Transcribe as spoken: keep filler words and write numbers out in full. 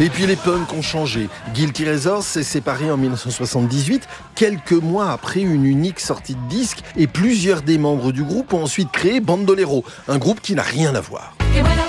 Et puis les punks ont changé. Guilty Razors s'est séparé en mille neuf cent soixante-dix-huit, quelques mois après une unique sortie de disque, et plusieurs des membres du groupe ont ensuite créé Bandolero, un groupe qui n'a rien à voir. Et voilà.